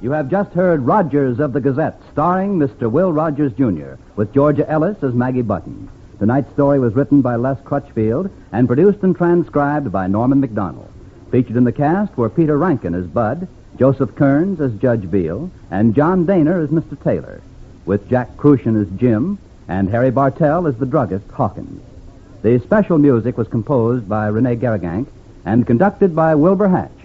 You have just heard Rogers of the Gazette, starring Mr. Will Rogers, Jr., with Georgia Ellis as Maggie Button. Tonight's story was written by Les Crutchfield and produced and transcribed by Norman McDonald. Featured in the cast were Peter Rankin as Bud, Joseph Kearns as Judge Beale, and John Daner as Mr. Taylor, with Jack Crucian as Jim and Harry Bartell as the druggist Hawkins. The special music was composed by Rene Garrigank and conducted by Wilbur Hatch.